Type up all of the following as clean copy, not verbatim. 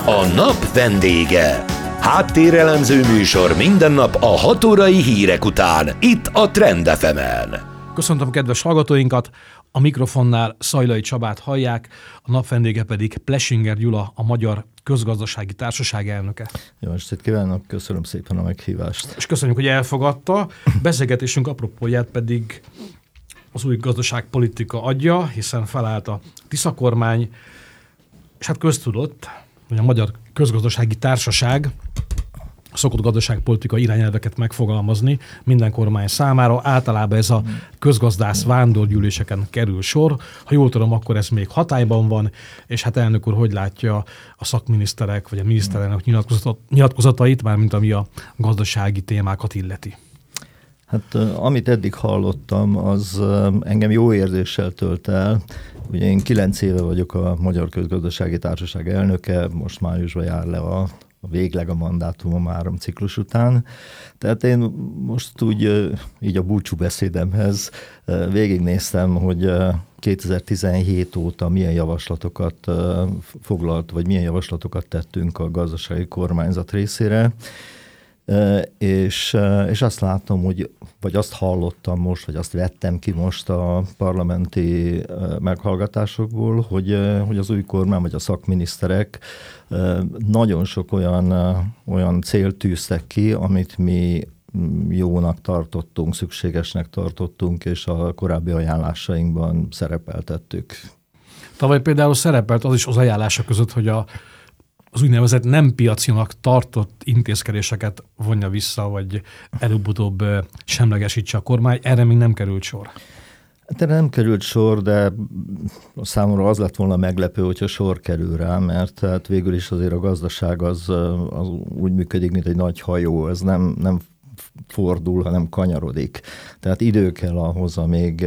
A nap vendége. Háttérelemző műsor minden nap a 6 órai hírek után, itt a Trend FM-en. Köszöntöm kedves hallgatóinkat, a mikrofonnál Szajlai Csabát hallják, a nap vendége pedig Plesinger Gyula, a Magyar Közgazdasági Társaság elnöke. Jó estét kívánok, köszönöm szépen a meghívást. És köszönjük, hogy elfogadta. Beszélgetésünk apropóját pedig az új gazdaságpolitika adja, hiszen felállt a Tisza kormány, és hát köztudott, hogy a Magyar Közgazdasági Társaság szokott gazdaságpolitikai irányelveket megfogalmazni minden kormány számára. Általában ez a közgazdász vándorgyűléseken kerül sor. Ha jól tudom, akkor ez még hatályban van, és hát elnök úr, hogy látja a szakminiszterek vagy a miniszterelnök nyilatkozatait, mármint ami a gazdasági témákat illeti? Hát amit eddig hallottam, az engem jó érzéssel tölt el. Ugye én 9 éve vagyok a Magyar Közgazdasági Társaság elnöke, most májusban jár le a végleg a mandátumom 3 ciklus után. Tehát én most úgy így a búcsú beszédemhez végignéztem, hogy 2017 óta milyen javaslatokat foglalt, vagy milyen javaslatokat tettünk a gazdasági kormányzat részére. És azt látom, vagy azt hallottam most, vagy azt vettem ki most a parlamenti meghallgatásokból, hogy az új kormány, vagy a szakminiszterek nagyon sok olyan célt tűztek ki, amit mi jónak tartottunk, szükségesnek tartottunk, és a korábbi ajánlásainkban szerepeltettük. Tavaly például szerepelt az is az ajánlások között, hogy az úgynevezett nem piacinak tartott intézkedéseket vonja vissza, vagy előbb-utóbb semlegesítse a kormány. Erre még nem került sor. Erre nem került sor, de számomra az lett volna meglepő, hogyha sor kerül rá, mert hát végül is azért a gazdaság az úgy működik, mint egy nagy hajó, ez nem fordul, hanem kanyarodik. Tehát idő kell ahhoz,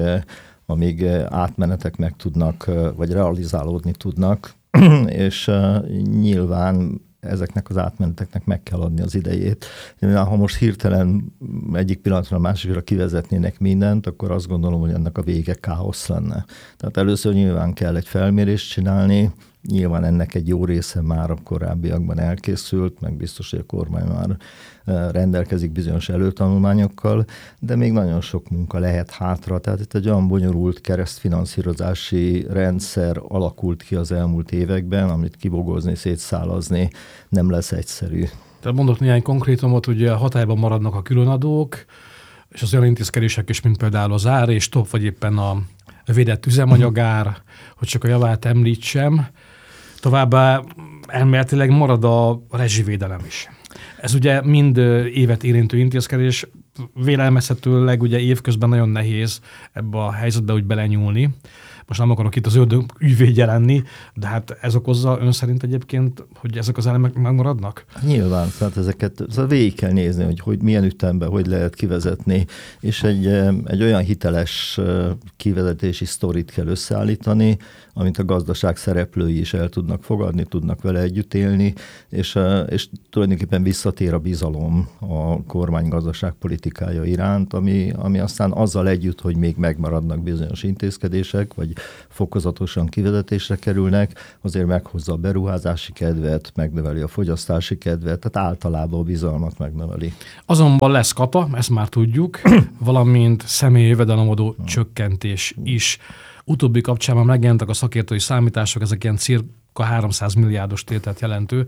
amíg átmenetek meg tudnak, vagy realizálódni tudnak, és nyilván ezeknek az átmeneteknek meg kell adni az idejét. Ha most hirtelen egyik pillanatra a másikra kivezetnének mindent, akkor azt gondolom, hogy ennek a vége káosz lenne. Tehát először nyilván kell egy felmérést csinálni, nyilván ennek egy jó része már a korábbiakban elkészült, meg biztos, hogy a kormány már rendelkezik bizonyos előtanulmányokkal, de még nagyon sok munka lehet hátra. Tehát itt egy olyan bonyolult keresztfinanszírozási rendszer alakult ki az elmúlt években, amit kibogozni, szétszálazni nem lesz egyszerű. Tehát mondok néhány konkrétumot, ugye hatályban maradnak a különadók, és az olyan intézkedések is, mint például az ár és top, vagy éppen a védett üzemanyagár, hogy csak a javát említsem. Továbbá elméletileg marad a rezsivédelem is. Ez ugye mind évet érintő intézkedés, vélelmezhetőleg ugye évközben nagyon nehéz ebbe a helyzetbe úgy belenyúlni. Most nem akarok itt az ördög ügyvédje lenni, de hát ez okozza ön szerint egyébként, hogy ezek az elemek megmaradnak? Nyilván, tehát ezeket végig kell nézni, hogy milyen ütemben, hogy lehet kivezetni, és egy olyan hiteles kivezetési sztorit kell összeállítani, amit a gazdaság szereplői is el tudnak fogadni, tudnak vele együtt élni, és tulajdonképpen visszatér a bizalom a kormány gazdaságpolitikája iránt, ami aztán azzal együtt, hogy még megmaradnak bizonyos intézkedések, vagy fokozatosan kivezetésre kerülnek, azért meghozza a beruházási kedvet, megnöveli a fogyasztási kedvet, tehát általában a bizalmat megnöveli. Azonban lesz kata, ezt már tudjuk, valamint személyi jövedelemadó csökkentés is. Utóbbi kapcsán megjelentek a szakértői számítások, ezek ilyen cirka 300 milliárdos tételt jelentő